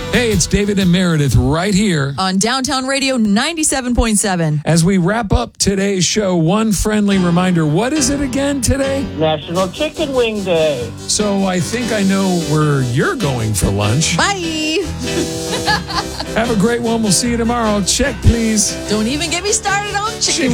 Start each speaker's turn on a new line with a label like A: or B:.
A: Hey, it's David and Meredith right here.
B: On Downtown Radio 97.7.
A: As we wrap up today's show, one friendly reminder. What is it again today?
C: National Chicken Wing Day.
A: So I think I know where you're going for lunch.
B: Bye.
A: Have a great one. We'll see you tomorrow. Check, please.
B: Don't even get me started on chicken